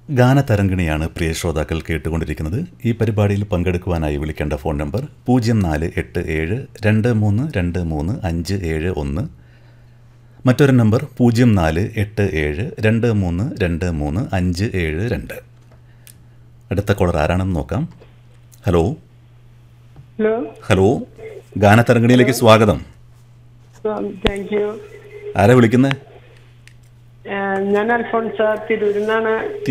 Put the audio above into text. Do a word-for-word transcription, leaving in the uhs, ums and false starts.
ഗാനതരംഗിണിയാണ് പ്രിയ ശ്രോതാക്കൾ കേട്ടുകൊണ്ടിരിക്കുന്നത്. ഈ പരിപാടിയിൽ പങ്കെടുക്കുവാനായി വിളിക്കേണ്ട ഫോൺ നമ്പർ പൂജ്യം നാല് എട്ട് ഏഴ് രണ്ട് മൂന്ന് രണ്ട് മൂന്ന് അഞ്ച് ഏഴ് ഒന്ന്. മറ്റൊരു നമ്പർ പൂജ്യം നാല് എട്ട് ഏഴ് രണ്ട് മൂന്ന് രണ്ട് മൂന്ന് അഞ്ച് ഏഴ് രണ്ട്. അടുത്ത കോളർ ആരാണെന്ന് നോക്കാം. ഹലോ ഹലോ ഹലോ ഗാനതരംഗിണിയിലേക്ക് സ്വാഗതം. Thank you. ആരാ വിളിക്കുന്നത്? ഞാൻ അൽഫോൺസ തിരൂരിൽ നിന്നാണ്.